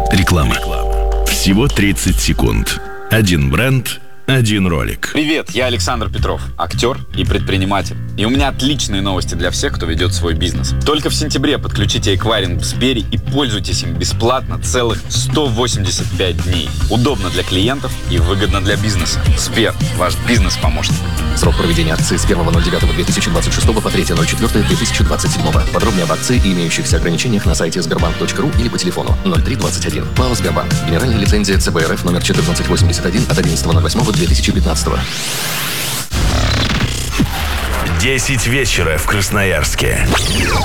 Реклама. Всего 30 секунд. Один бренд, один ролик. Привет, я Александр Петров, актер и предприниматель. И у меня отличные новости для всех, кто ведет свой бизнес. Только в сентябре подключите эквайринг в Сбере и пользуйтесь им бесплатно целых 185 дней. Удобно для клиентов и выгодно для бизнеса. Сбер, ваш бизнес-помощник. Срок проведения акции с 1.09.2026 по 3.04.2027. Подробнее об акции и имеющихся ограничениях на сайте sberbank.ru или по телефону 0321. ПАО «Сбербанк». Генеральная лицензия ЦБ РФ номер 1481 от 11.08.2015. 10 вечера в Красноярске.